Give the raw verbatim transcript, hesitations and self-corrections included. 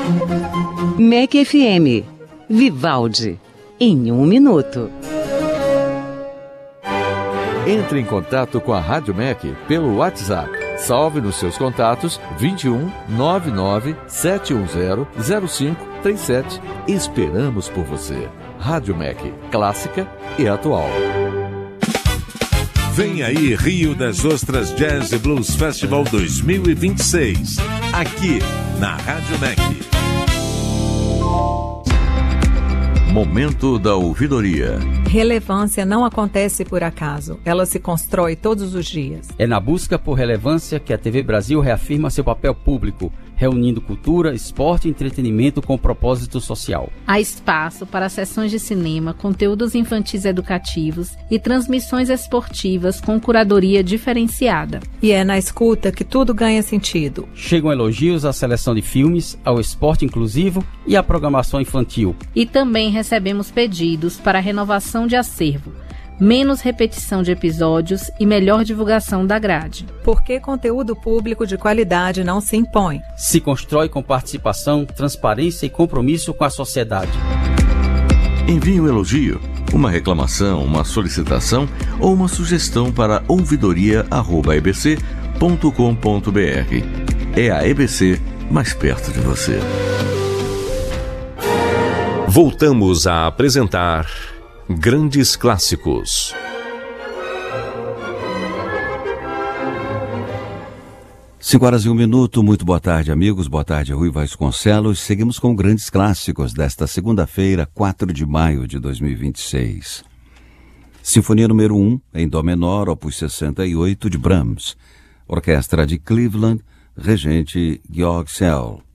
M E C F M. Vivaldi. Em um minuto. Entre em contato com a Rádio M E C pelo WhatsApp. Salve nos seus contatos vinte e um, nove nove, sete um zero, zero cinco três sete. Esperamos por você. Rádio M E C, clássica e atual. Vem aí Rio das Ostras Jazz e Blues Festival dois mil e vinte e seis. Aqui na Rádio M E C. Momento da ouvidoria. Relevância não acontece por acaso, ela se constrói todos os dias. É na busca por relevância que a T V Brasil reafirma seu papel público, reunindo cultura, esporte e entretenimento com propósito social. Há espaço para sessões de cinema, conteúdos infantis educativos e transmissões esportivas com curadoria diferenciada. E é na escuta que tudo ganha sentido. Chegam elogios à seleção de filmes, ao esporte inclusivo e à programação infantil. E também recebemos pedidos para a renovação de acervo, menos repetição de episódios e melhor divulgação da grade. Porque conteúdo público de qualidade não se impõe. Se constrói com participação, transparência e compromisso com a sociedade. Envie um elogio, uma reclamação, uma solicitação ou uma sugestão para ouvidoria arroba e b c ponto com ponto b r. É a E B C mais perto de você. Voltamos a apresentar Grandes Clássicos. Cinco horas e um minuto, muito boa tarde, amigos, boa tarde, Rui Vasconcelos. Seguimos com Grandes Clássicos desta segunda-feira, quatro de maio de dois mil e vinte e seis. Sinfonia número um, em dó menor, opus sessenta e oito, de Brahms. Orquestra de Cleveland, regente Georg Szell.